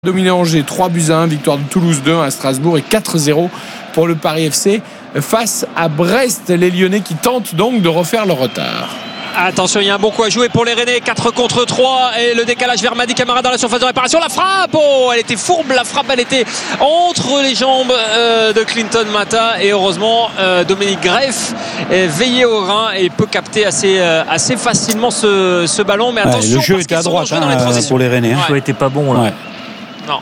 Dominé Angers 3-1, victoire de Toulouse 2-1 à Strasbourg et 4-0 pour le Paris FC face à Brest. Les Lyonnais qui tentent donc de refaire leur retard. Attention, il y a un bon coup à jouer pour les Rennais, 4 contre 3 et le décalage vers Mady Camara dans la surface de réparation. La frappe, elle était fourbe, la frappe elle était entre les jambes de Clinton Mata et heureusement Dominique Greff veillait au rein et peut capter assez facilement ce ballon. Mais attention, le jeu était à droite pour les Rennais. Le jeu était pas bon là. Ouais. Non.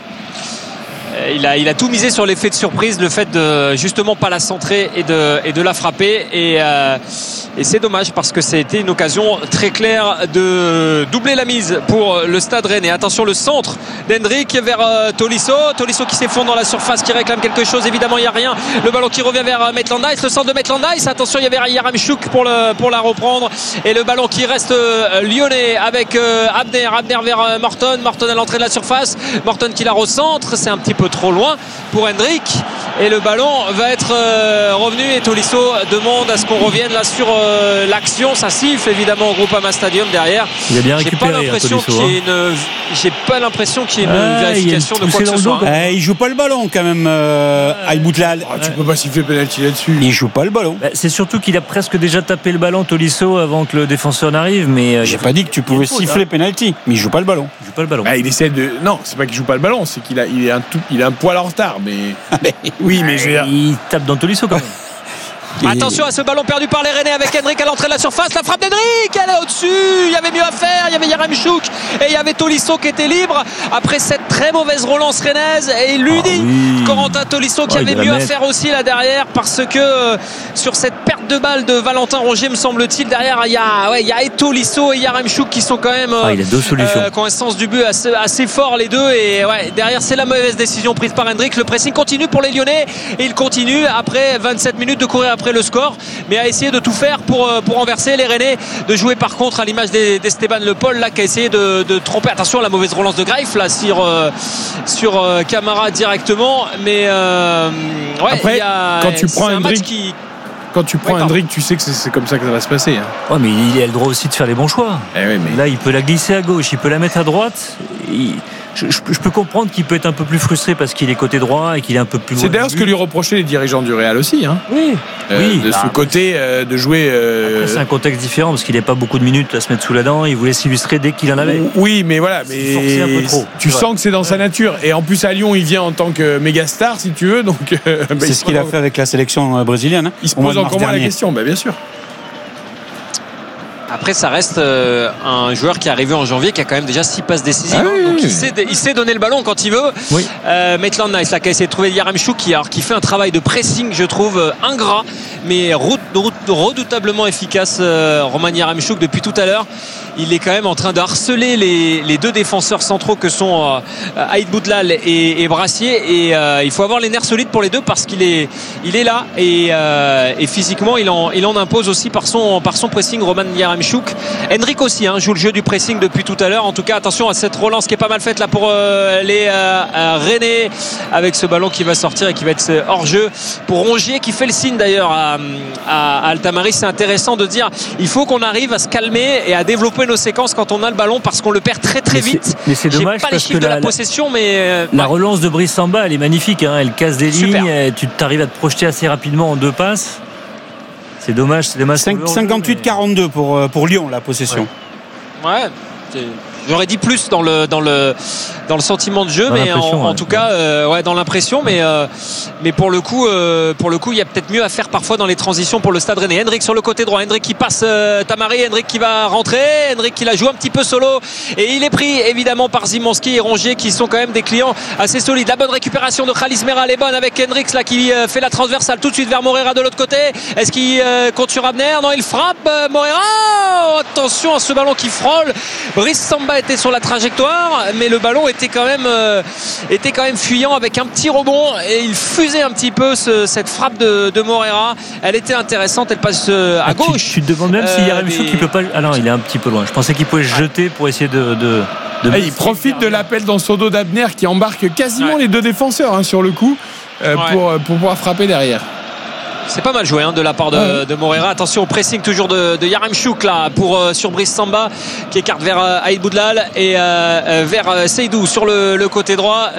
Il a tout misé sur l'effet de surprise, le fait de justement pas la centrer et de la frapper et c'est dommage parce que c'était une occasion très claire de doubler la mise pour le Stade Rennais. Attention, le centre d'Hendrick vers Tolisso qui s'effondre dans la surface, qui réclame quelque chose, évidemment il n'y a rien, le ballon qui revient vers Maitland Nice, le centre de Maitland Nice, attention il y avait Yaremchuk pour la reprendre et le ballon qui reste lyonnais avec Abner vers Morton à l'entrée de la surface, Morton qui la recentre, c'est un petit peu trop loin pour Hendrick et le ballon va être revenu et Tolisso demande à ce qu'on revienne là sur l'action. Ça siffle évidemment au Groupama Stadium derrière. Il a bien récupéré. J'ai pas l'impression qu'il y ait une vérification de quoi que ce soit. Il joue pas le ballon quand même, Aït Boutlal. Tu peux pas siffler penalty là-dessus. Il joue pas le ballon. C'est surtout qu'il a presque déjà tapé le ballon Tolisso avant que le défenseur n'arrive. Mais j'ai pas dit que tu pouvais siffler penalty, mais il joue pas le ballon. Il joue pas le ballon. Il essaie de. Non, c'est pas qu'il joue pas le ballon, c'est qu'il a un poil en retard. Mais oui, mais il tape dans Tolisso quand même. Attention à ce ballon perdu par les Rennais avec Hendrick à l'entrée de la surface, la frappe d'Hendrick, elle est au-dessus, il y avait mieux à faire, il y avait Yaremchuk et il y avait Tolisso qui était libre après cette très mauvaise relance rennaise et il lui dit Corentin Tolisso qu'il y avait mieux à faire aussi là derrière parce que sur cette perte de balle de Valentin Rongier me semble-t-il derrière il y a Tolisso et Yaremchuk qui sont quand même il a deux solutions. Qui ont un sens du but assez fort les deux et derrière c'est la mauvaise décision prise par Hendrick. Le pressing continue pour les Lyonnais et il continue après 27 minutes de courir après le score, mais à essayer de tout faire pour renverser les Rennais, de jouer par contre à l'image d'Esteban Le Paul là qui a essayé de tromper. Attention à la mauvaise relance de Greif là sur Camara directement, mais après quand tu prends Hendrick, tu sais que c'est comme ça que ça va se passer. Ouais, mais il a le droit aussi de faire les bons choix. Mais... Là, il peut la glisser à gauche, il peut la mettre à droite. Je peux comprendre qu'il peut être un peu plus frustré parce qu'il est côté droit et qu'il est un peu plus loin. C'est d'ailleurs ce que lui reprochaient les dirigeants du Real aussi. Oui. Ce côté de jouer. Après, c'est un contexte différent parce qu'il n'avait pas beaucoup de minutes à se mettre sous la dent. Il voulait s'illustrer dès qu'il en avait. Oui, mais voilà. Mais un peu trop. Tu sens que c'est dans sa nature. Et en plus, à Lyon, il vient en tant que méga star, si tu veux. Donc, c'est ce qu'il a fait avec la sélection brésilienne. Il se pose encore moins la question. Bien sûr. Après, ça reste un joueur qui est arrivé en janvier, qui a quand même déjà 6 passes décisives. Donc il sait donner le ballon quand il veut. Oui. Maitland Nice, là, qui a essayé de trouver Yaremchuk, qui fait un travail de pressing, je trouve, ingrat, mais redoutablement efficace. Roman Yaremchuk, depuis tout à l'heure, il est quand même en train de harceler les deux défenseurs centraux que sont Aït Boutlal et Brassier. Et il faut avoir les nerfs solides pour les deux parce qu'il est là. Et physiquement, il en impose aussi par son pressing, Roman Yaremchuk. Hendrick aussi joue le jeu du pressing depuis tout à l'heure. En tout cas, attention à cette relance qui est pas mal faite là pour les Rennais avec ce ballon qui va sortir et qui va être hors jeu pour Rongier qui fait le signe d'ailleurs à Altamari. C'est intéressant de dire il faut qu'on arrive à se calmer et à développer nos séquences quand on a le ballon parce qu'on le perd très vite. Mais c'est dommage pas les chiffres de la possession, mais la relance de Brice Samba elle est magnifique. Elle casse des lignes, tu t'arrives à te projeter assez rapidement en 2 passes. C'est dommage. 58-42 pour Lyon la possession. Ouais. J'aurais dit plus dans le sentiment de jeu, mais en tout cas, dans l'impression, mais pour le coup, il y a peut-être mieux à faire parfois dans les transitions pour le Stade Rennais. Hendrick sur le côté droit, Hendrick qui passe Tamari, Hendrick qui va rentrer, Hendrick qui la joue un petit peu solo et il est pris évidemment par Zimanski et Rongier qui sont quand même des clients assez solides. La bonne récupération de Khalis Mera, elle est bonne avec Hendrick là qui fait la transversale tout de suite vers Moreira de l'autre côté. Est-ce qu'il compte sur Abner? Non, il frappe Moreira. Attention à ce ballon qui frôle. Brice Samba était sur la trajectoire, mais le ballon était quand même fuyant avec un petit rebond et il fusait un petit peu cette frappe de Moreira. Elle était intéressante, elle passe à gauche. Tu te demandes même si Yaremchuk qui peut pas. Ah non, il est un petit peu loin. Je pensais qu'il pouvait se jeter pour essayer de il profite de l'appel dans son dos d'Abner qui embarque quasiment les deux défenseurs sur le coup pour pouvoir frapper derrière. C'est pas mal joué de la part de Moreira. Attention au pressing toujours de Yaremchuk là sur Brice Samba qui écarte vers Aïd Boudlal et vers Seydou sur le côté droit.